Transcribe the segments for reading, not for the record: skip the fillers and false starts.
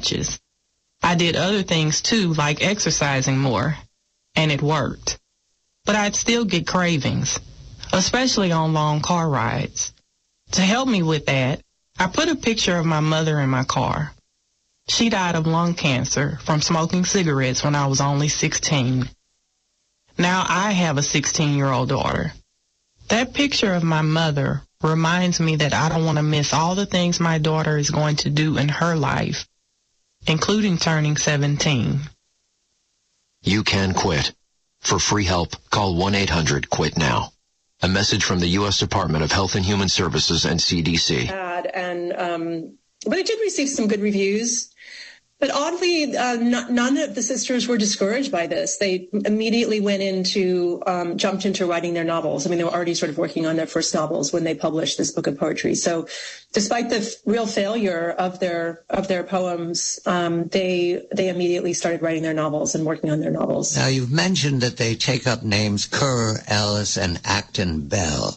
stretches. I did other things too, like exercising more, and it worked. But I'd still get cravings, especially on long car rides. To help me with that, I put a picture of my mother in my car. She died of lung cancer from smoking cigarettes when I was only 16. Now I have a 16-year-old daughter. That picture of my mother reminds me that I don't want to miss all the things my daughter is going to do in her life, including turning 17. You can quit. For free help, call 1-800-QUIT-NOW. A message from the U.S. Department of Health and Human Services and CDC. But it did receive some good reviews. But oddly, none of the sisters were discouraged by this. They immediately jumped into writing their novels. I mean, they were already sort of working on their first novels when they published this book of poetry. So despite the real failure of their poems, they immediately started writing their novels and working on their novels. Now, you've mentioned that they take up names Kerr, Ellis, and Acton Bell.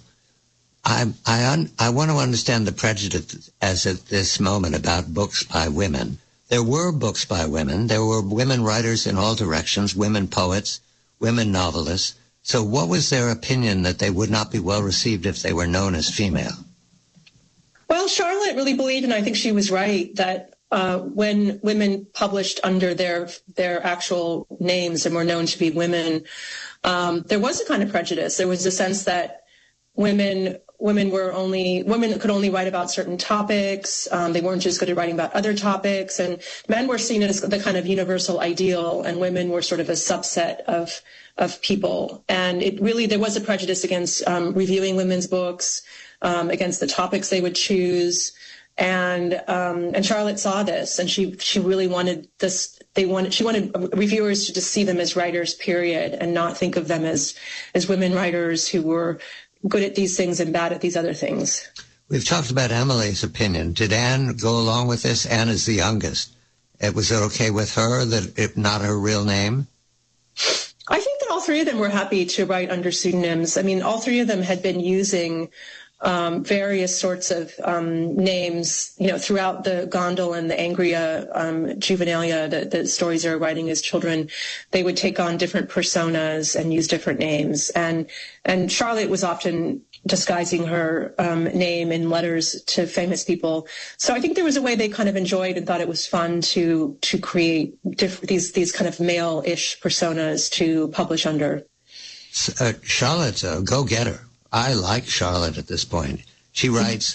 I want to understand the prejudice as at this moment about books by women. There were books by women. There were women writers in all directions, women poets, women novelists. So what was their opinion that they would not be well received if they were known as female? Well, Charlotte really believed, and I think she was right, that when women published under their actual names and were known to be women, there was a kind of prejudice. There was a sense that women could only write about certain topics. They weren't just good at writing about other topics, and men were seen as the kind of universal ideal, and women were sort of a subset of people. And there was a prejudice against reviewing women's books, against the topics they would choose. And Charlotte saw this, and she really wanted this. She wanted reviewers to just see them as writers, period, and not think of them as women writers who were good at these things and bad at these other things. We've talked about Emily's opinion. Did Anne go along with this? Anne is the youngest. Was it okay with her that it not her real name? I think that all three of them were happy to write under pseudonyms. I mean, all three of them had been using various sorts of names, throughout the Gondel and the Angria juvenilia, the stories they were writing as children. They would take on different personas and use different names. And Charlotte was often disguising her name in letters to famous people. So I think there was a way they kind of enjoyed and thought it was fun to create these kind of male-ish personas to publish under. Charlotte's a go-getter. I like Charlotte at this point. She writes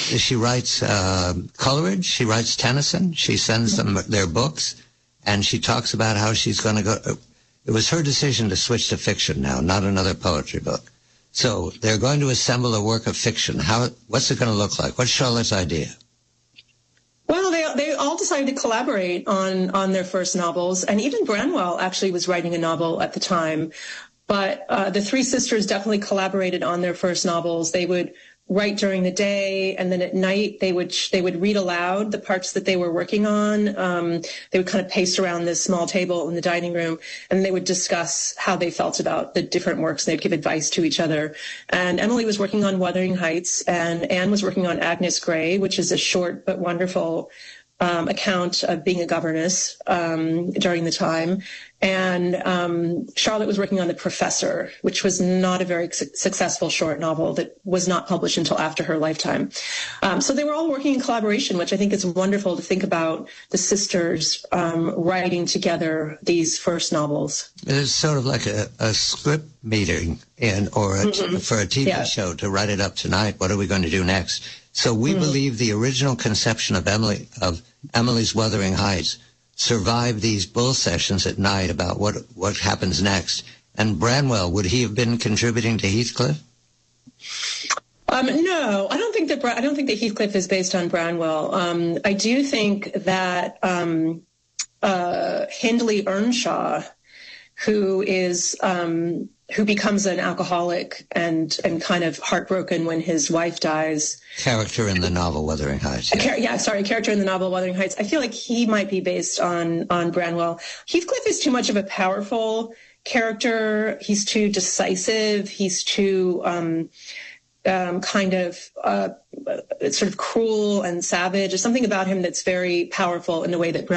Coleridge, she writes Tennyson, she sends them their books, and she talks about how she's going to go. It was her decision to switch to fiction now, not another poetry book. So they're going to assemble a work of fiction. What's it going to look like? What's Charlotte's idea? Well, they all decided to collaborate on their first novels, and even Branwell actually was writing a novel at the time. But the three sisters definitely collaborated on their first novels. They would write during the day, and then at night they would read aloud the parts that they were working on. They would kind of pace around this small table in the dining room, and they would discuss how they felt about the different works. They'd give advice to each other. And Emily was working on Wuthering Heights, and Anne was working on Agnes Grey, which is a short but wonderful account of being a governess during the time. And Charlotte was working on The Professor, which was not a very successful short novel that was not published until after her lifetime. So they were all working in collaboration, which I think is wonderful to think about the sisters writing together these first novels. It's sort of like a script meeting for a TV show to write it up tonight. What are we going to do next? So we believe the original conception of Emily's Wuthering Heights survived these bull sessions at night about what happens next. And Branwell, would he have been contributing to Heathcliff? No, I don't think that Heathcliff is based on Branwell. I do think that Hindley Earnshaw, who becomes an alcoholic and kind of heartbroken when his wife dies. Character in the novel Wuthering Heights. Character in the novel Wuthering Heights. I feel like he might be based on Branwell. Heathcliff is too much of a powerful character. He's too decisive. He's too kind of sort of cruel and savage. There's something about him that's very powerful in a way that